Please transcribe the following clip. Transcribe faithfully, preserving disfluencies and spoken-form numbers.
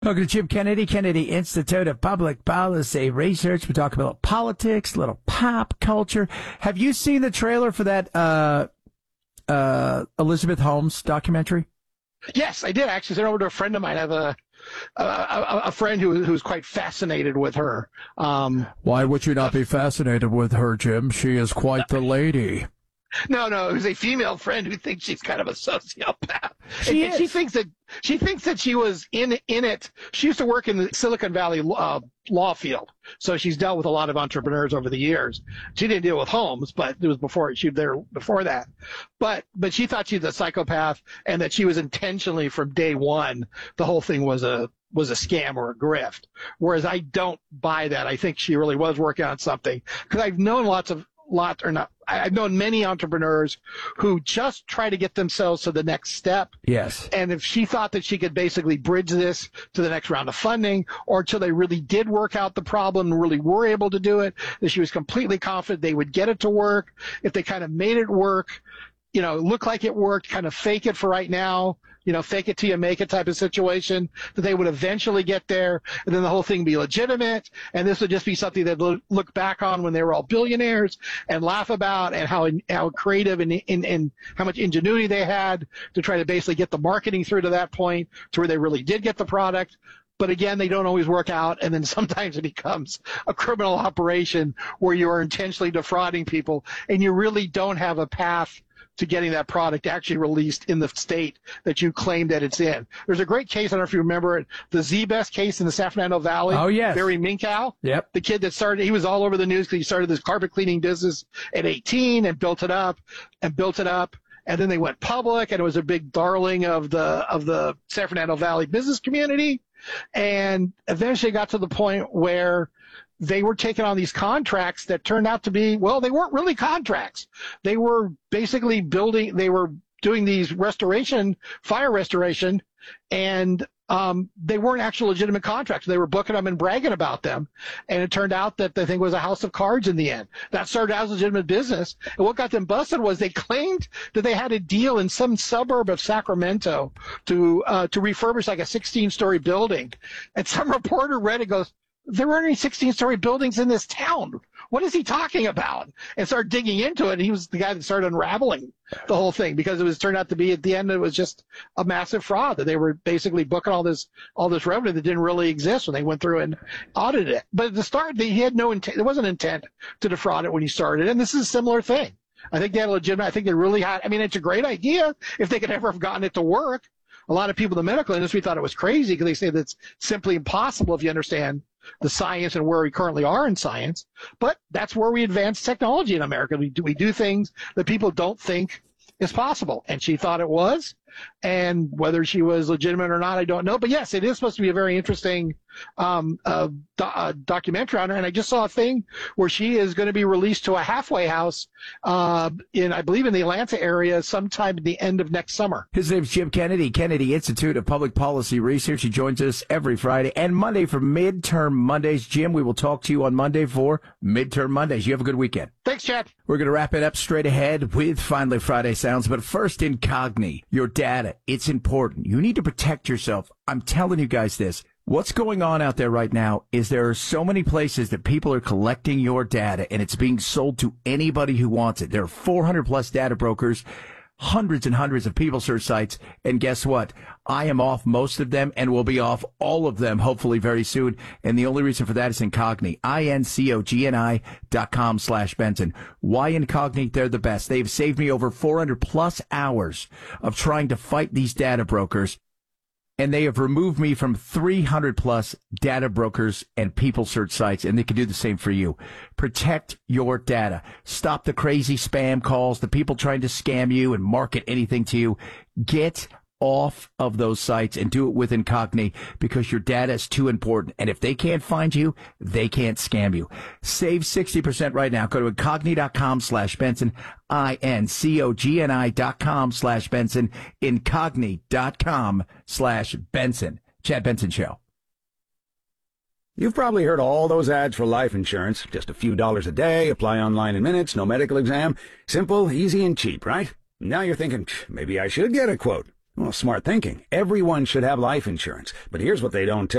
Welcome to Jim Kennedy, Kennedy Institute of Public Policy Research. We talk about politics, a little pop culture. Have you seen the trailer for that uh, uh, Elizabeth Holmes documentary? Yes, I did actually. Sent over to a friend of mine. I have a a, a, a friend who who's quite fascinated with her. Um, Why would you not be fascinated with her, Jim? She is quite the lady. No, no, it was a female friend who thinks she's kind of a sociopath. She and, is. and she thinks that she thinks that she was in in it. She used to work in the Silicon Valley uh, law field, so she's dealt with a lot of entrepreneurs over the years. She didn't deal with Holmes, but it was before she was there before that. But but she thought she was a psychopath, and that she was intentionally from day one. The whole thing was a was a scam or a grift. Whereas I don't buy that. I think she really was working on something, because I've known lots of lot or not. I've known many entrepreneurs who just try to get themselves to the next step. Yes. And if she thought that she could basically bridge this to the next round of funding, or until they really did work out the problem and really were able to do it, that she was completely confident they would get it to work. If they kind of made it work, you know, look like it worked, kind of fake it for right now, you know, fake it till you make it type of situation, that they would eventually get there, and then the whole thing would be legitimate, and this would just be something that look, look back on when they were all billionaires and laugh about, and how how creative and, and, and how much ingenuity they had to try to basically get the marketing through to that point to where they really did get the product. But again, they don't always work out, and then sometimes it becomes a criminal operation where you are intentionally defrauding people, and you really don't have a path to getting that product actually released in the state that you claim that it's in. There's a great case, I don't know if you remember it, the Z-Best case in the San Fernando Valley. Oh, yes. Barry Minkow. Yep. The kid that started, he was all over the news because he started this carpet cleaning business at eighteen and built it up and built it up. And then they went public, and it was a big darling of the of the San Fernando Valley business community. And eventually got to the point where they were taking on these contracts that turned out to be, well, they weren't really contracts. They were basically building, they were doing these restoration, fire restoration, and um, they weren't actual legitimate contracts. They were booking them and bragging about them. And it turned out that the thing was a house of cards in the end. That started out as legitimate business. And what got them busted was they claimed that they had a deal in some suburb of Sacramento to uh, to refurbish like a sixteen-story building. And some reporter read it and goes, there weren't any sixteen-story buildings in this town. What is he talking about? And started digging into it. And he was the guy that started unraveling the whole thing, because it was turned out to be, at the end, it was just a massive fraud, that they were basically booking all this all this revenue that didn't really exist when they went through and audited it. But at the start, they, he had no intent. There wasn't intent to defraud it when he started. And this is a similar thing. I think they had a legitimate. I think they really had. I mean, it's a great idea if they could ever have gotten it to work. A lot of people in the medical industry thought it was crazy because they say that's simply impossible if you understand the science and where we currently are in science. But that's where we advance technology in America. We do, we do things that people don't think is possible. And she thought it was. And whether she was legitimate or not, I don't know. But yes, it is supposed to be a very interesting um, uh, do- uh, documentary on her. And I just saw a thing where she is going to be released to a halfway house uh, in, I believe, in the Atlanta area sometime at the end of next summer. His name's Jim Kennedy, Kennedy Institute of Public Policy Research. He joins us every Friday and Monday for Midterm Mondays. Jim, we will talk to you on Monday for Midterm Mondays. You have a good weekend. Thanks, Chad. We're going to wrap it up straight ahead with Finally Friday Sounds. But first, Incogni, your data. It's important. You need to protect yourself. I'm telling you guys this. What's going on out there right now is there are so many places that people are collecting your data, and it's being sold to anybody who wants it. There are four hundred plus data brokers, hundreds and hundreds of people search sites, and guess what? I am off most of them and will be off all of them hopefully very soon. And the only reason for that is Incogni, I N C O G N I dot com slash Benson. Why Incogni? They're the best. They've saved me over four hundred plus hours of trying to fight these data brokers. And they have removed me from three hundred plus data brokers and people search sites, and they can do the same for you. Protect your data. Stop the crazy spam calls, the people trying to scam you and market anything to you. Get off of those sites and do it with Incogni, because your data is too important. And if they can't find you, they can't scam you. Save sixty percent right now. Go to Incogni dot com slash Benson, I N C O G N I dot com slash Benson, Incogni dot com slash Benson. Chad Benson Show. You've probably heard all those ads for life insurance. Just a few dollars a day, apply online in minutes, no medical exam. Simple, easy, and cheap, right? Now you're thinking, maybe I should get a quote. Well, smart thinking. Everyone should have life insurance. But here's what they don't tell